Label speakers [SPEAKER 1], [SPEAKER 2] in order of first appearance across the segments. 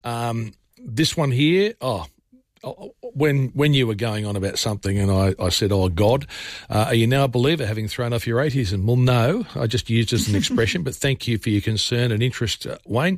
[SPEAKER 1] This one here, when you were going on about something and I said, oh, God, are you now a believer having thrown off your atheism? Well, no, I just used it as an expression, but thank you for your concern and interest, Wayne.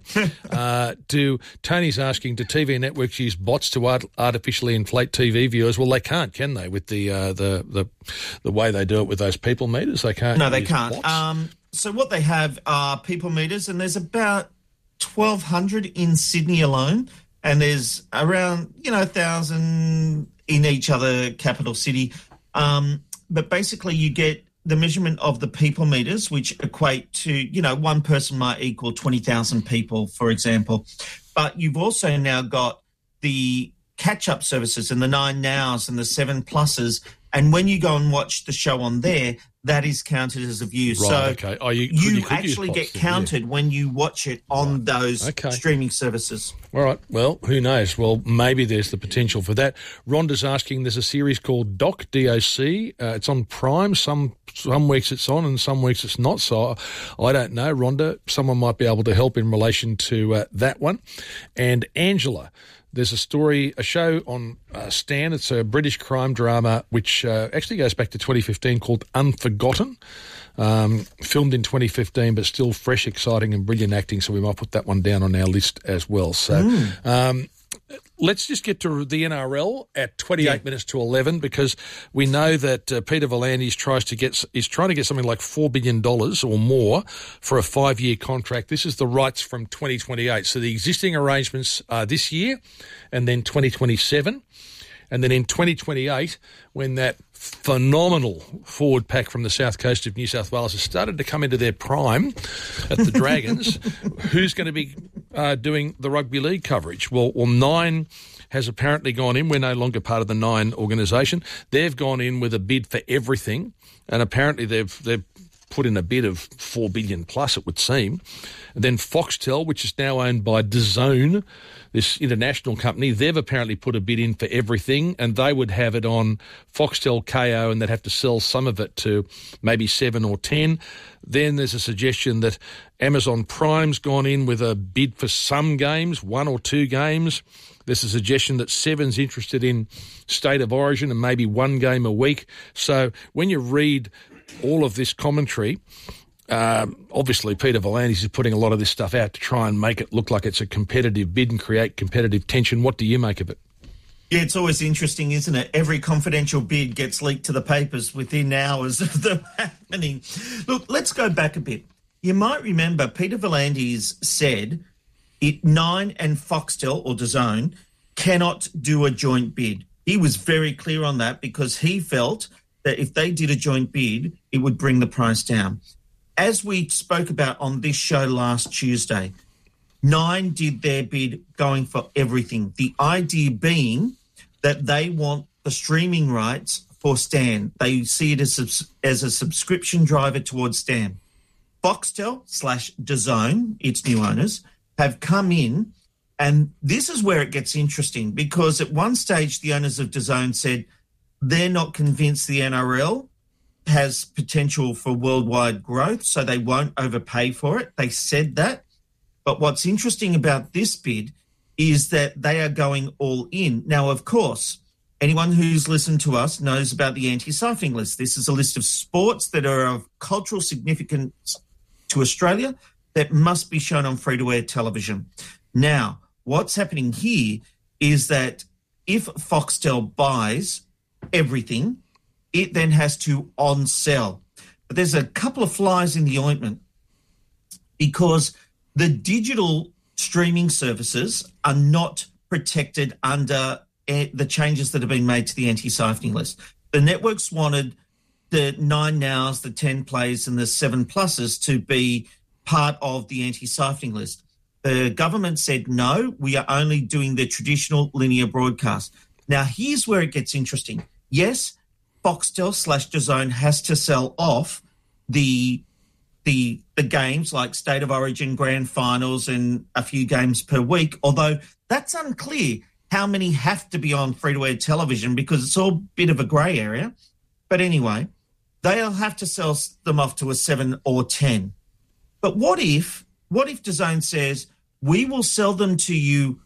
[SPEAKER 1] Tony's asking, do TV networks use bots to artificially inflate TV viewers? Well, they can't, can they, with the way they do it with those people meters? They can't.
[SPEAKER 2] No, they can't. So what they have are people meters, and there's about 1,200 in Sydney alone. And there's around, 1,000 in each other capital city. But basically you get the measurement of the people meters, which equate to, one person might equal 20,000 people, for example. But you've also now got the catch-up services and the 9 Nows and the 7 Pluses. And when you go and watch the show on there, that is counted as a view.
[SPEAKER 1] Right,
[SPEAKER 2] so
[SPEAKER 1] okay.
[SPEAKER 2] you actually get counted when you watch it on those streaming services.
[SPEAKER 1] All right. Well, who knows? Well, maybe there's the potential for that. Rhonda's asking, there's a series called Doc, D-O-C. It's on Prime. Some weeks it's on and some weeks it's not. So I don't know. Rhonda, someone might be able to help in relation to that one. And Angela, there's a show on Stan. It's a British crime drama which actually goes back to 2015 called Unforgotten. Filmed in 2015 but still fresh, exciting and brilliant acting, so we might put that one down on our list as well. So let's just get to the NRL at 28 minutes to 11 because we know that Peter V'landys is trying to get something like $4 billion or more for a 5-year contract. This is the rights from 2028. So the existing arrangements are this year and then 2027. And then in 2028, when that phenomenal forward pack from the south coast of New South Wales has started to come into their prime at the Dragons, who's going to be doing the rugby league coverage? Well, Nine has apparently gone in. We're no longer part of the Nine organisation. They've gone in with a bid for everything, and apparently they've put in a bid of $4 billion plus, it would seem. And then Foxtel, which is now owned by DAZN, this international company, they've apparently put a bid in for everything, and they would have it on Foxtel KO, and they'd have to sell some of it to maybe 7 or 10. Then there's a suggestion that Amazon Prime's gone in with a bid for some games, 1 or 2 games. There's a suggestion that Seven's interested in State of Origin and maybe 1 game a week. So when you read all of this commentary, obviously Peter V'landys is putting a lot of this stuff out to try and make it look like it's a competitive bid and create competitive tension. What do you make of it?
[SPEAKER 2] Yeah, it's always interesting, isn't it? Every confidential bid gets leaked to the papers within hours of them happening. Look, let's go back a bit. You might remember Peter V'landys said Nine and Foxtel or DAZN cannot do a joint bid. He was very clear on that because he felt that if they did a joint bid, it would bring the price down. As we spoke about on this show last Tuesday, Nine did their bid going for everything. The idea being that they want the streaming rights for Stan. They see it as a subscription driver towards Stan. Foxtel / DAZN, its new owners, have come in, and this is where it gets interesting because at one stage the owners of DAZN said they're not convinced the NRL has potential for worldwide growth, so they won't overpay for it. They said that. But what's interesting about this bid is that they are going all in. Now, of course, anyone who's listened to us knows about the anti-siphoning list. This is a list of sports that are of cultural significance to Australia that must be shown on free-to-air television. Now, what's happening here is that if Foxtel buys everything, it then has to on-sell. But there's a couple of flies in the ointment because the digital streaming services are not protected under the changes that have been made to the anti-siphoning list. The networks wanted the 9 Nows, the 10 Plays and the 7 Pluses to be part of the anti-siphoning list. The government said, no, we are only doing the traditional linear broadcast. Now, here's where it gets interesting. Yes, Foxtel / DAZN has to sell off the games like State of Origin, Grand Finals and a few games per week, although that's unclear how many have to be on free-to-air television because it's all a bit of a grey area. But anyway, they'll have to sell them off to a 7 or 10. But what if DAZN says, we will sell them to you